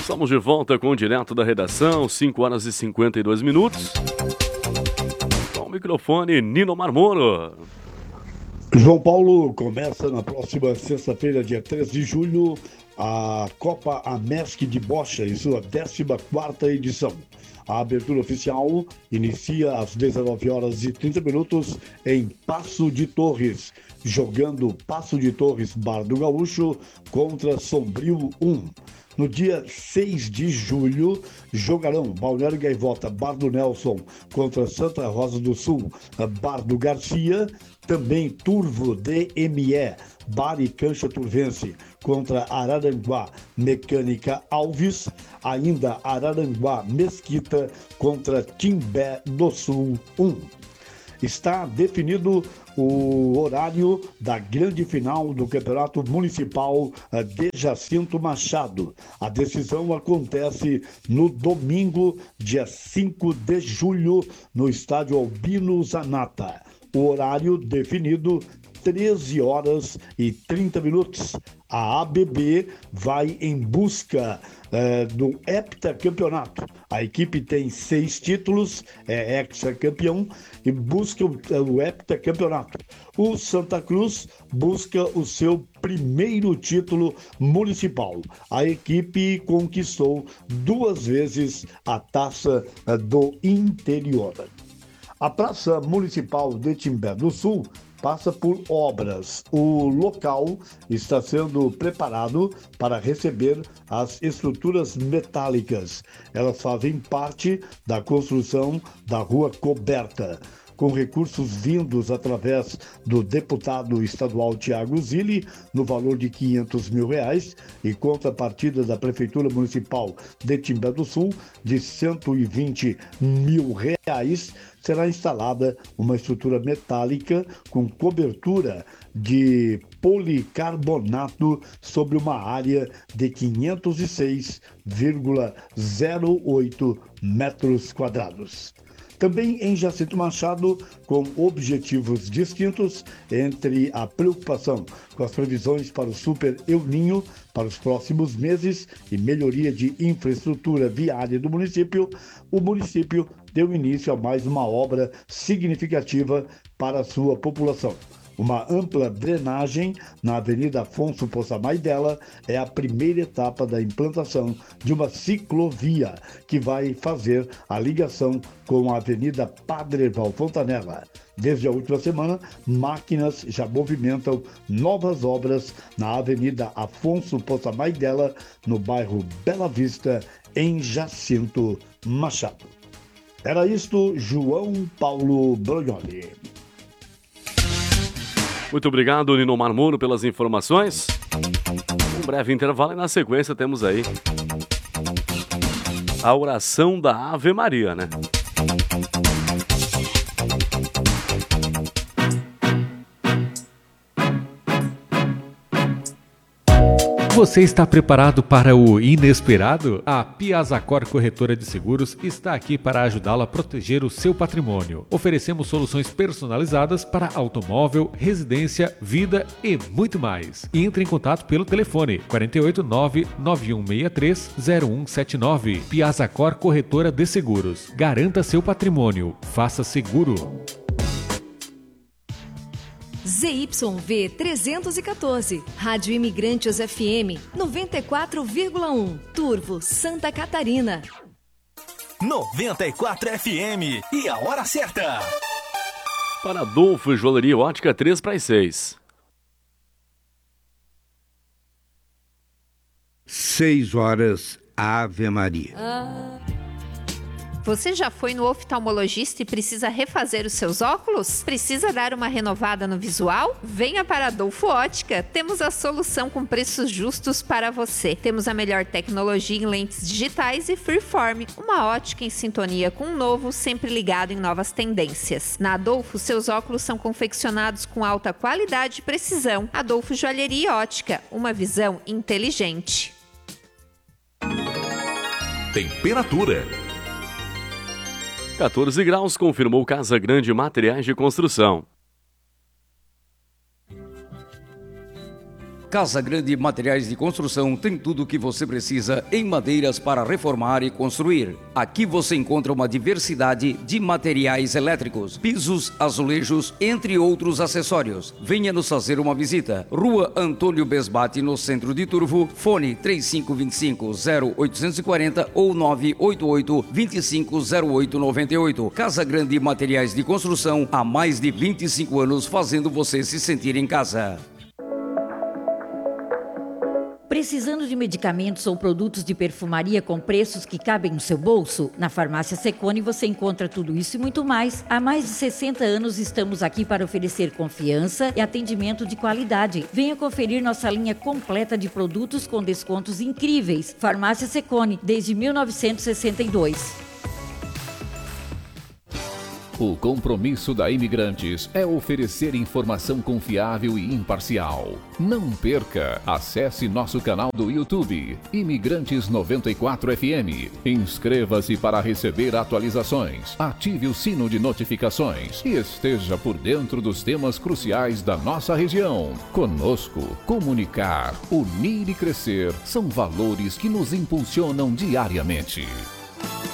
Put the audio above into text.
Estamos de volta com o Direto da Redação, 5 horas e 52 minutos. Com o microfone, Nino Marmoro. João Paulo, começa na próxima sexta-feira, dia 3 de julho, a Copa Amesc de Bocha, em sua 14ª edição. A abertura oficial inicia às 19 horas e 30 minutos em Passo de Torres, jogando Passo de Torres Bar do Gaúcho contra Sombrio 1. No dia 6 de julho, jogarão Balneário Gaivota, Bar do Nelson, contra Santa Rosa do Sul, Bar do Garcia. Também Turvo DME, Bar e Cancha Turvense, contra Araranguá, Mecânica Alves. Ainda Araranguá Mesquita contra Timbé do Sul 1. Está definido o horário da grande final do Campeonato Municipal de Jacinto Machado. A decisão acontece no domingo, dia 5 de julho, no estádio Albino Zanata. O horário definido, 13 horas e 30 minutos. A ABB vai em busca do heptacampeonato. A equipe tem 6 títulos, é hexacampeão e busca o heptacampeonato. O Santa Cruz busca o seu primeiro título municipal. A equipe conquistou 2 vezes a Taça do Interior. A Praça Municipal de Timbé do Sul passa por obras. O local está sendo preparado para receber as estruturas metálicas. Elas fazem parte da construção da rua coberta. Com recursos vindos através do deputado estadual Tiago Zilli, no valor de R$500 mil, e contrapartida da Prefeitura Municipal de Timbé do Sul, de R$120 mil, será instalada uma estrutura metálica com cobertura de policarbonato sobre uma área de 506,08 metros quadrados. Também em Jacinto Machado, com objetivos distintos, entre a preocupação com as previsões para o Super El Ninho para os próximos meses e melhoria de infraestrutura viária do município, o município deu início a mais uma obra significativa para a sua população. Uma ampla drenagem na Avenida Afonso Poçamaidela é a primeira etapa da implantação de uma ciclovia que vai fazer a ligação com a Avenida Padre Erval Fontanella. Desde a última semana, máquinas já movimentam novas obras na Avenida Afonso Poçamaidela, no bairro Bela Vista, em Jacinto Machado. Era isto, João Paulo Brognoli. Muito obrigado, Nino Marmoro, pelas informações. Um breve intervalo e na sequência temos aí a oração da Ave Maria, né? Você está preparado para o inesperado? A Piazacor Corretora de Seguros está aqui para ajudá-la a proteger o seu patrimônio. Oferecemos soluções personalizadas para automóvel, residência, vida e muito mais. Entre em contato pelo telefone 489-9163-0179. Piazacor Corretora de Seguros. Garanta seu patrimônio. Faça seguro. ZYV 314, Rádio Imigrantes FM 94,1, Turvo, Santa Catarina. 94 FM e a hora certa. Para Adolfo Joalheria Ótica, 3 para as 6. 6 horas, Ave Maria. Você já foi no oftalmologista e precisa refazer os seus óculos? Precisa dar uma renovada no visual? Venha para Adolfo Ótica. Temos a solução com preços justos para você. Temos a melhor tecnologia em lentes digitais e freeform. Uma ótica em sintonia com o novo, sempre ligado em novas tendências. Na Adolfo, seus óculos são confeccionados com alta qualidade e precisão. Adolfo Joalheria e Ótica. Uma visão inteligente. Temperatura. 14 graus, confirmou Casa Grande Materiais de Construção. Casa Grande Materiais de Construção tem tudo o que você precisa em madeiras para reformar e construir. Aqui você encontra uma diversidade de materiais elétricos, pisos, azulejos, entre outros acessórios. Venha nos fazer uma visita. Rua Antônio Besbate, no centro de Turvo. Fone 3525-0840 ou 988-250898. Casa Grande Materiais de Construção, há mais de 25 anos fazendo você se sentir em casa. Precisando de medicamentos ou produtos de perfumaria com preços que cabem no seu bolso? Na Farmácia Secone você encontra tudo isso e muito mais. Há mais de 60 anos estamos aqui para oferecer confiança e atendimento de qualidade. Venha conferir nossa linha completa de produtos com descontos incríveis. Farmácia Secone, desde 1962. O compromisso da Imigrantes é oferecer informação confiável e imparcial. Não perca! Acesse nosso canal do YouTube, Imigrantes 94 FM. Inscreva-se para receber atualizações. Ative o sino de notificações e esteja por dentro dos temas cruciais da nossa região. Conosco, comunicar, unir e crescer são valores que nos impulsionam diariamente.